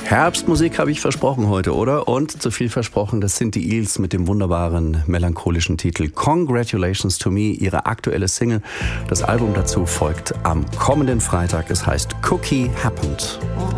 Herbstmusik habe ich versprochen heute, oder? Und zu viel versprochen, das sind die Eels mit dem wunderbaren, melancholischen Titel Congratulations to Me, ihre aktuelle Single. Das Album dazu folgt am kommenden Freitag. Es heißt Cookie Happened.